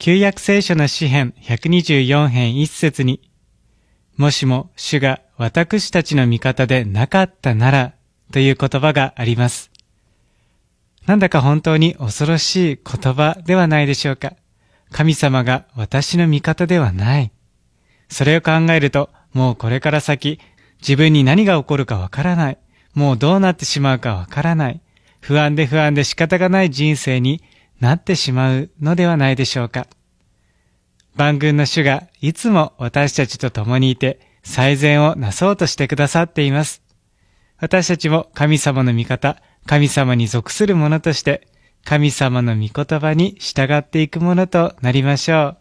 旧約聖書の詩編124編1節に、もしも主が私たちの味方でなかったならという言葉があります。なんだか本当に恐ろしい言葉ではないでしょうか。神様が私の味方ではない。それを考えると、もうこれから先、自分に何が起こるかわからない。もうどうなってしまうかわからない。不安で仕方がない人生になってしまうのではないでしょうか。万軍の主がいつも私たちと共にいて最善をなそうとしてくださっています。私たちも神様の味方、神様に属する者として神様の御言葉に従っていくものとなりましょう。